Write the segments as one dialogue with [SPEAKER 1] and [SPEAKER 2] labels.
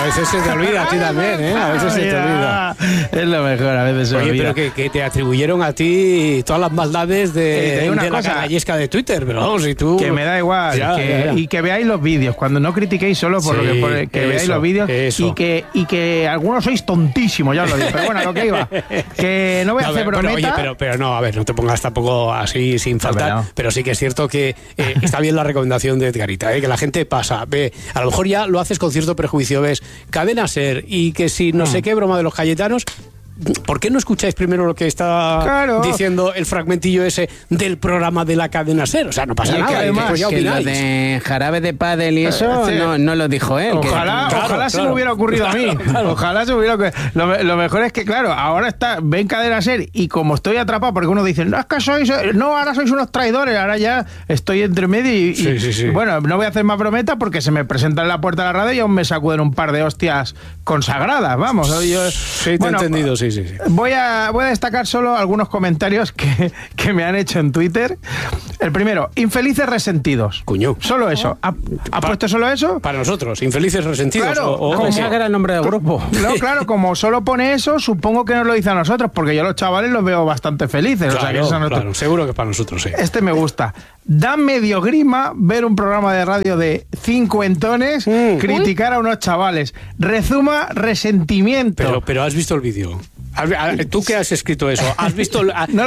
[SPEAKER 1] veces se te olvida a ti también, ¿eh? A veces se te olvida.
[SPEAKER 2] Es lo mejor, a veces se olvida.
[SPEAKER 1] Oye, pero que te atribuyeron a ti todas las maldades de la canallesca de Twitter, pero vamos, si tú...
[SPEAKER 2] Que me da igual, ya. Y que veáis los vídeos, cuando no critiquéis solo por que veáis los vídeos y que algunos sois tontísimos, ya os lo digo, pero bueno, lo que iba, que no voy a hacer brometa.
[SPEAKER 1] Oye, pero no, a ver, no te pongas tampoco así sin faltar, no. Pero sí que es cierto que está bien la recomendación de Edgarita, que la gente pasa, ve, a lo mejor ya lo haces con cierto prejuicio, ves Cadena SER y que si no sé qué broma de los Cayetanos, ¿por qué no escucháis primero lo que está diciendo el fragmentillo ese del programa de la Cadena SER? O sea, no pasa nada.
[SPEAKER 3] Además, que lo de jarabe de pádel y eso no lo dijo él.
[SPEAKER 2] Ojalá se me hubiera ocurrido a mí. Ojalá se me hubiera ocurrido. Lo mejor es que, claro, ahora ven Cadena SER y como estoy atrapado, porque uno dice, no, es que ahora sois unos traidores, ahora ya estoy entre medio y bueno, no voy a hacer más brometas porque se me presenta en la puerta de la radio y aún me sacuden un par de hostias consagradas, vamos.
[SPEAKER 1] Te he entendido, sí.
[SPEAKER 2] Voy a destacar solo algunos comentarios que me han hecho en Twitter. El primero, infelices resentidos.
[SPEAKER 1] Cuño.
[SPEAKER 2] Solo eso. ¿Ha puesto solo eso?
[SPEAKER 1] Para nosotros, infelices resentidos.
[SPEAKER 2] Claro,
[SPEAKER 3] como era el nombre del grupo.
[SPEAKER 2] No, claro, como solo pone eso, supongo que nos lo dice a nosotros, porque yo a los chavales los veo bastante felices.
[SPEAKER 1] Claro,
[SPEAKER 2] o sea, que
[SPEAKER 1] claro, seguro que para nosotros, sí.
[SPEAKER 2] Este me gusta. Da medio grima ver un programa de radio de cincuentones criticar a unos chavales. Rezuma resentimiento.
[SPEAKER 1] Pero ¿has visto el vídeo? ¿Tú que has escrito eso? ¿Has visto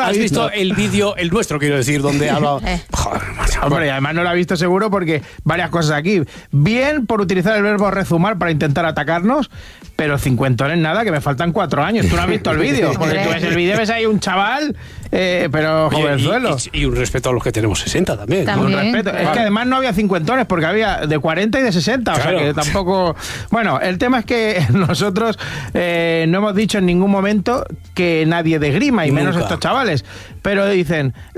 [SPEAKER 1] el vídeo, el nuestro, quiero decir, donde habla?
[SPEAKER 2] Joder, hombre, y además no lo ha visto seguro porque varias cosas aquí. Bien por utilizar el verbo rezumar para intentar atacarnos, pero cincuentones nada, que me faltan 4 años. Tú no has visto el vídeo, porque tú ves el vídeo, ves ahí un chaval, pero jovenzuelo.
[SPEAKER 1] Y un respeto a los que tenemos 60 también.
[SPEAKER 2] Un respeto. Es que además no había cincuentones, porque había de 40 y de 60, claro. O sea que tampoco... Bueno, el tema es que nosotros no hemos dicho en ningún momento que nadie de grima, y menos estos chavales, pero dicen...